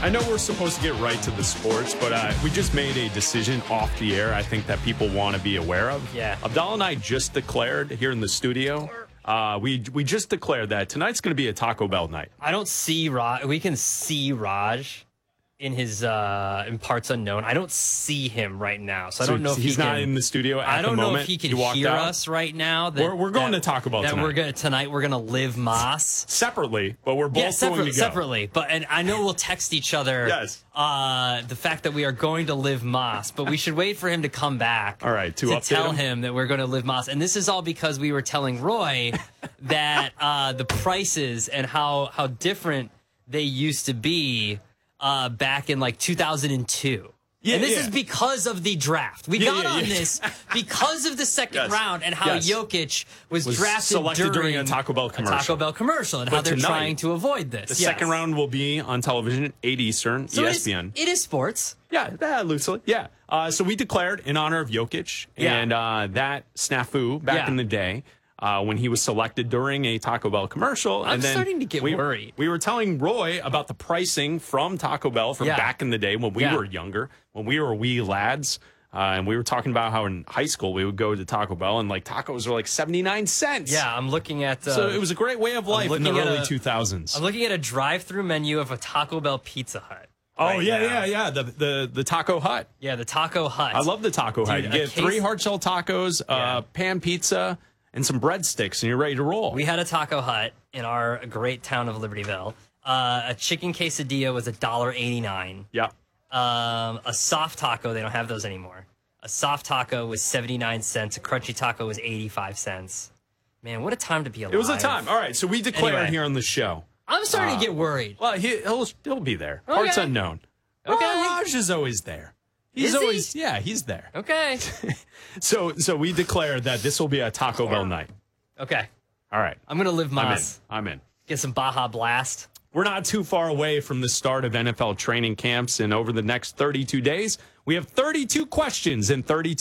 I know we're supposed to get right to the sports, but we just made a decision off the air I think that people want to be aware of. Yeah. Abdallah and I just declared here in the studio, we just declared that tonight's going to be a Taco Bell night. I don't see Raj. We can see Raj in his in parts unknown. I don't see him right now, so I don't know if he's not in the studio at the moment. I don't know if he can hear us right now. We're going to Taco Bell tonight. We're gonna live Moss separately, but we're both going to go separately. And I know we'll text each other. Yes. The fact that we are going to live Moss, but we should wait for him to come back. All right, to tell him that we're going to live Moss, and this is all because we were telling Roy that the prices and how different they used to be. Back in like 2002. Yeah, and this is because of the draft. We got on this because of the second round and how Jokic was drafted selected during a Taco Bell commercial. And how they're trying to avoid this. The second round will be on television, 8 Eastern, so ESPN. It is sports. Yeah, loosely. Yeah. So we declared in honor of Jokic and that snafu back in the day. When he was selected during a Taco Bell commercial. I'm starting to get worried. We were telling Roy about the pricing from Taco Bell from back in the day when we were younger, when we were wee lads. And we were talking about how in high school we would go to Taco Bell and like tacos were like 79 cents. Yeah, I'm looking at... so it was a great way of life in the early 2000s. I'm looking at a drive-through menu of a Taco Bell Pizza Hut. Oh, yeah. The Taco Hut. Yeah, the Taco Hut. I love the Taco Hut. You get 3 hard shell tacos, pan pizza, and some breadsticks, and you're ready to roll. We had a Taco Hut in our great town of Libertyville. A chicken quesadilla was $1.89. Yeah. A soft taco, they don't have those anymore. A soft taco was 79 cents. A crunchy taco was 85 cents. Man, what a time to be alive. It was a time. All right, so we declared here on the show. I'm starting to get worried. Well, he'll be there. Okay. Parts unknown. Okay. Raj is always there. He's there. Okay. So we declared that this will be a Taco Bell night. Okay. All right. I'm going to live Moss. I'm in. Get some Baja Blast. We're not too far away from the start of NFL training camps, and over the next 32 days, we have 32 questions and 32